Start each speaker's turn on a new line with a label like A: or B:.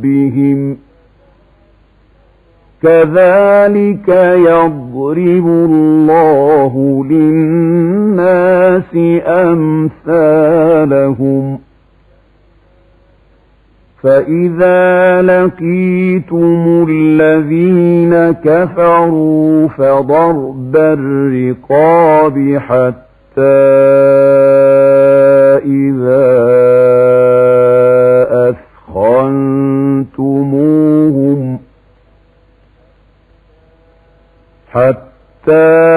A: ربهم كذلك يضرب الله للناس أمثالهم فإذا لقيتم الذين كفروا فضرب الرقاب حتى إذا